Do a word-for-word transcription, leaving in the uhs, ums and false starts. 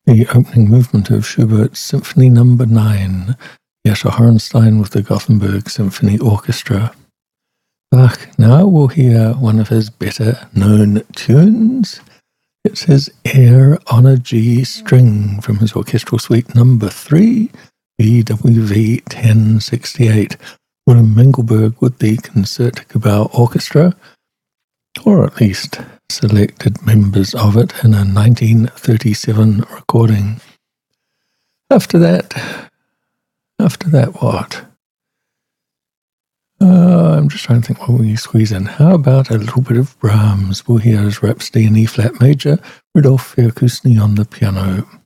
the opening movement of Schubert's Symphony Number nine, Jascha Hornstein with the Gothenburg Symphony Orchestra. Bach now will hear one of his better-known tunes. It's his Air on a G string from his orchestral suite number three, B W V ten sixty-eight, Wilhelm Mengelberg with the Concertgebouw Orchestra, or at least selected members of it in a nineteen thirty-seven recording. After that, after that what? Uh, I'm just trying to think what we squeeze in. How about a little bit of Brahms? We'll hear his Rhapsody in E-flat major, Rudolf Verkusny on the piano.